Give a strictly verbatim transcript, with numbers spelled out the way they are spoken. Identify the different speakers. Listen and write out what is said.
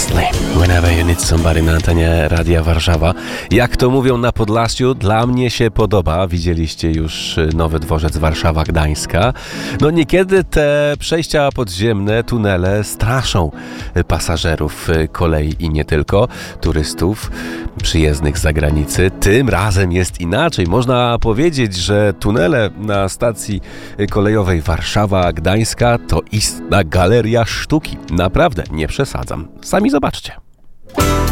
Speaker 1: Presley, Whenever You Need Somebody na antenie Radia Warszawa. Jak to mówią na Podlasiu, dla mnie się podoba. Widzieliście już nowy dworzec Warszawa-Gdańska. No niekiedy te przejścia podziemne, tunele straszą pasażerów kolei i nie tylko, turystów przyjezdnych z zagranicy. Tym razem jest inaczej. Można powiedzieć, że tunele na stacji kolejowej Warszawa-Gdańska to istna galeria sztuki. Naprawdę, nie przesadzam. Sami zobaczcie.